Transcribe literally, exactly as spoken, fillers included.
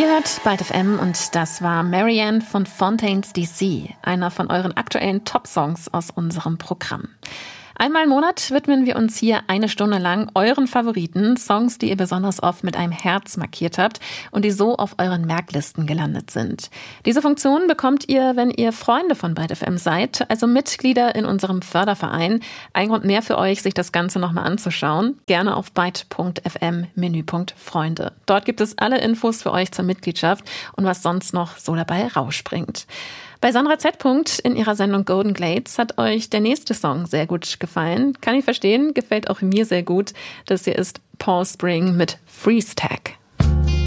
Ihr hört Byte F M und das war Marianne von Fontaines D C, einer von euren aktuellen Top-Songs aus unserem Programm. Einmal im Monat widmen wir uns hier eine Stunde lang euren Favoriten, Songs, die ihr besonders oft mit einem Herz markiert habt und die so auf euren Merklisten gelandet sind. Diese Funktion bekommt ihr, wenn ihr Freunde von Byte F M seid, also Mitglieder in unserem Förderverein. Ein Grund mehr für euch, sich das Ganze nochmal anzuschauen. Gerne auf byte punkt f m Menüpunkt Freunde. Dort gibt es alle Infos für euch zur Mitgliedschaft und was sonst noch so dabei rausspringt. Bei Sandra Z. in ihrer Sendung Golden Glades hat euch der nächste Song sehr gut gefallen. Kann ich verstehen, gefällt auch mir sehr gut. Das hier ist Paul Spring mit Freeze Tag.